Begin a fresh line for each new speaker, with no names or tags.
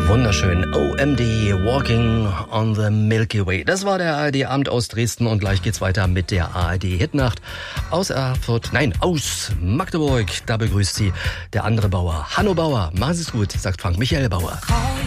Wunderschön. OMD, Walking on the Milky Way. Das war der ARD-Abend aus Dresden und gleich geht's weiter mit der ARD-Hitnacht aus aus Magdeburg. Da begrüßt Sie der andere Bauer, Hanno Bauer. Machen Sie es gut, sagt Frank Michael Bauer.